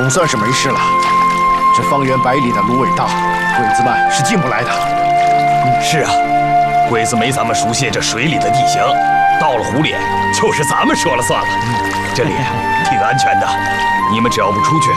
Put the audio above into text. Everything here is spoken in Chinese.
总算是没事了。这方圆百里的芦苇荡，鬼子们是进不来的。 是啊，鬼子没咱们熟悉这水里的地形，到了湖里就是咱们说了算了。这里挺安全的，你们只要不出去，